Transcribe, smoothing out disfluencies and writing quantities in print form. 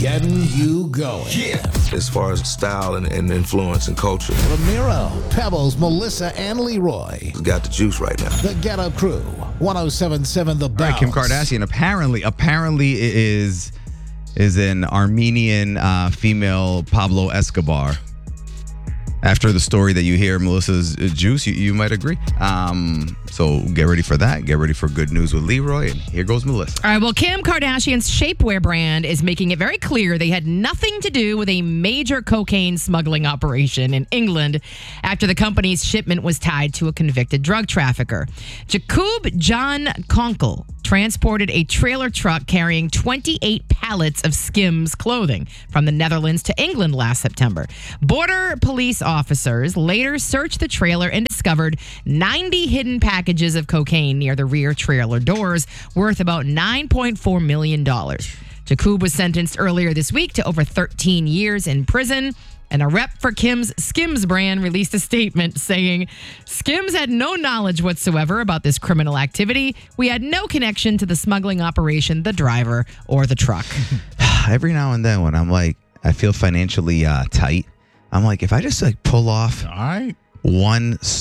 Getting you going. Yeah. As far as style and influence and culture. Ramiro, Pebbles, Melissa, and Leroy. It's got the juice right now. The Ghetto Crew. 107.7 The Bounce. All right, Kim Kardashian apparently is an Armenian female Pablo Escobar. After the story that you hear, Melissa's juice, you might agree. So get ready for that. Get ready for good news with Leroy. And here goes Melissa. All right, well, Kim Kardashian's shapewear brand is making it very clear they had nothing to do with a major cocaine smuggling operation in England after the company's shipment was tied to a convicted drug trafficker. Jacob John Konkel transported a trailer truck carrying 28 pallets of Skims clothing from the Netherlands to England last September. Border police officers later searched the trailer and discovered 90 hidden packages of cocaine near the rear trailer doors, worth about $9.4 million. Jacob was sentenced earlier this week to over 13 years in prison. And a rep for Kim's Skims brand released a statement saying, Skims had no knowledge whatsoever about this criminal activity. We had no connection to the smuggling operation, the driver, or the truck. Every now and then when I'm like, I feel financially tight, I'm like, if I just pull off All right. one